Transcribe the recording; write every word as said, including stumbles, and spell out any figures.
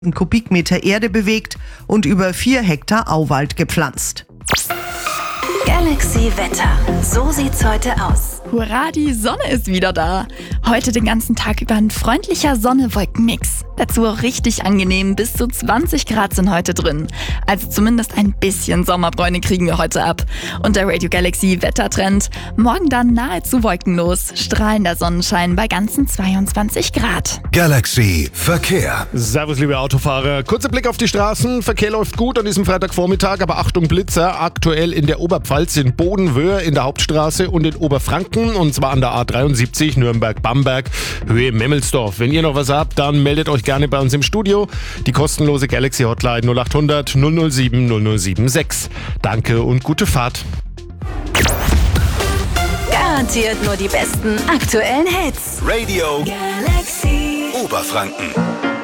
Kubikmeter Erde bewegt und über vier Hektar Auwald gepflanzt. Galaxy Wetter. So sieht's heute aus. Hurra, die Sonne ist wieder da. Heute den ganzen Tag über ein freundlicher Sonne-Wolken-Mix. Dazu auch richtig angenehm, bis zu zwanzig Grad sind heute drin. Also zumindest ein bisschen Sommerbräune kriegen wir heute ab. Und der Radio Galaxy Wettertrend. Morgen dann nahezu wolkenlos, strahlender Sonnenschein bei ganzen zweiundzwanzig Grad. Galaxy Verkehr. Servus, liebe Autofahrer. Kurzer Blick auf die Straßen. Verkehr läuft gut an diesem Freitagvormittag, aber Achtung Blitzer. Aktuell in der Oberpfalz in Bodenwöhr, in der Hauptstraße und in Oberfranken. Und zwar an der A dreiundsiebzig Nürnberg-Bamberg, Höhe Memmelsdorf. Wenn ihr noch was habt, dann meldet euch gerne bei uns im Studio. Die kostenlose Galaxy Hotline null acht hundert null null sieben null null sieben sechs. Danke und gute Fahrt. Garantiert nur die besten aktuellen Hits. Radio Galaxy Oberfranken.